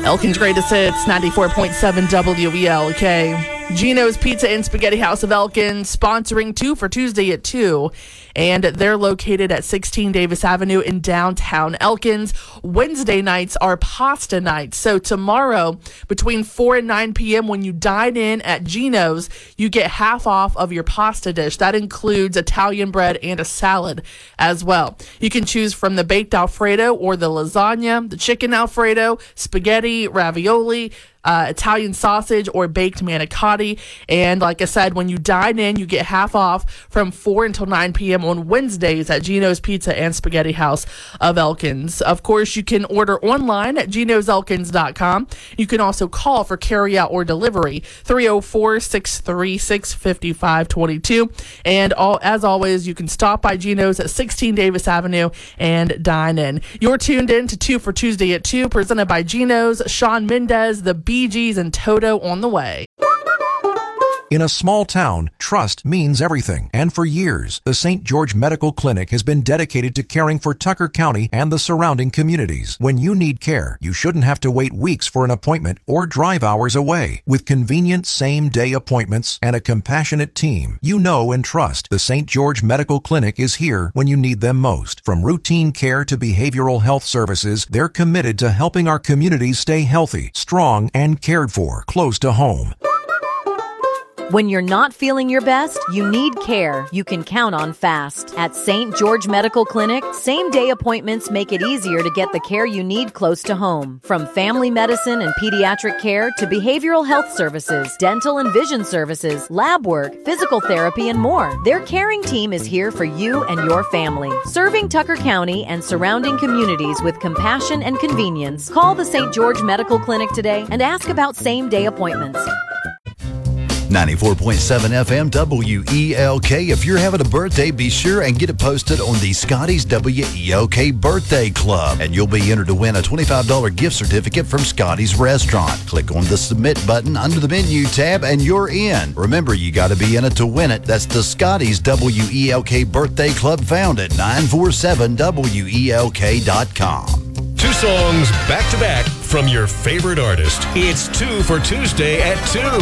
Elkin's Greatest Hits, 94.7 WELK. Gino's Pizza and Spaghetti House of Elkin, sponsoring 2 for Tuesday at 2. And they're located at 16 Davis Avenue in downtown Elkins. Wednesday nights are pasta nights. So tomorrow, between 4 and 9 p.m., when you dine in at Gino's, you get half off of your pasta dish. That includes Italian bread and a salad as well. You can choose from the baked Alfredo or the lasagna, the chicken Alfredo, spaghetti, ravioli, Italian sausage, or baked manicotti. And like I said, when you dine in, you get half off from 4 until 9 p.m. on Wednesdays at Gino's Pizza and Spaghetti House of Elkins. Of course, you can order online at ginoselkins.com. You can also call for carryout or delivery, 304-636-5522. And as always, you can stop by Gino's at 16 Davis Avenue and dine in. You're tuned in to 2 for Tuesday at 2, presented by Gino's. Shawn Mendes, the Bee Gees, and Toto on the way. In a small town, trust means everything. And for years, the St. George Medical Clinic has been dedicated to caring for Tucker County and the surrounding communities. When you need care, you shouldn't have to wait weeks for an appointment or drive hours away. With convenient same-day appointments and a compassionate team, you know and trust the St. George Medical Clinic is here when you need them most. From routine care to behavioral health services, they're committed to helping our communities stay healthy, strong, and cared for, close to home. When you're not feeling your best, you need care you can count on fast. At St. George Medical Clinic, same-day appointments make it easier to get the care you need close to home. From family medicine and pediatric care to behavioral health services, dental and vision services, lab work, physical therapy, and more, their caring team is here for you and your family. Serving Tucker County and surrounding communities with compassion and convenience, call the St. George Medical Clinic today and ask about same-day appointments. 94.7 FM WELK. If you're having a birthday, be sure and get it posted on the Scotty's WELK Birthday Club, and you'll be entered to win a $25 gift certificate from Scotty's Restaurant. Click on the Submit button under the Menu tab, and you're in. Remember, you got to be in it to win it. That's the Scotty's WELK Birthday Club, found at 947WELK.com. 2 songs back-to-back from your favorite artist. It's 2 for Tuesday at 2.